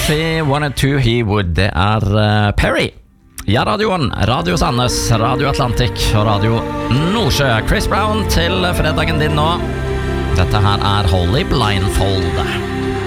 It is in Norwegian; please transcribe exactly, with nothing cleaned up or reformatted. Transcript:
If he wanted to, he would. Det er uh, Perry. Ja, radioen. Radio Sandnes, Radio Atlantic og Radio Nordsjø. Chris Brown til fredagen din nå. Dette her er Holy Blindfold.